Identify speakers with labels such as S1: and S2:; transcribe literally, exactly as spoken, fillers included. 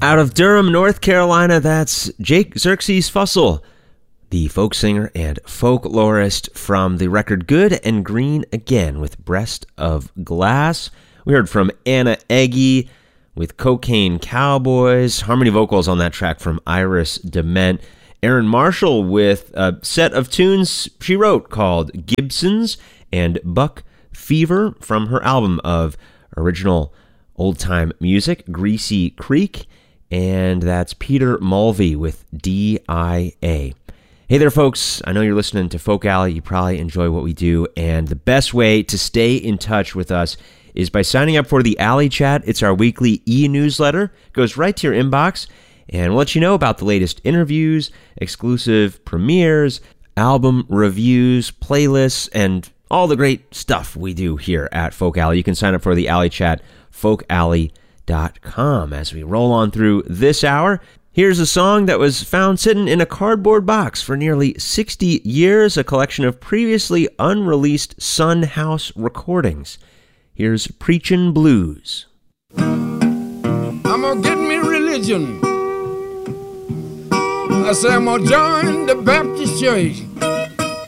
S1: Out of Durham, North Carolina, that's Jake Xerxes Fussell, the folk singer and folklorist from the record Good and Green Again with Breast of Glass. We heard from Anna Eggy with Cocaine Cowboys, harmony vocals on that track from Iris Dement. Aaron Marshall with a set of tunes she wrote called Gibsons and Buck Fever from her album of original old-time music, Greasy Creek. And that's Peter Mulvey with D I A. Hey there, folks. I know you're listening to Folk Alley. You probably enjoy what we do. And the best way to stay in touch with us is by signing up for the Alley Chat. It's our weekly e-newsletter. It goes right to your inbox and we'll let you know about the latest interviews, exclusive premieres, album reviews, playlists, and all the great stuff we do here at Folk Alley. You can sign up for the Alley Chat, folk alley dot com. As we roll on through this hour, here's a song that was found sitting in a cardboard box for nearly sixty years, a collection of previously unreleased Sun House recordings. Here's Preachin' Blues.
S2: I'm gonna get me religion. I say I'm gonna join the Baptist church.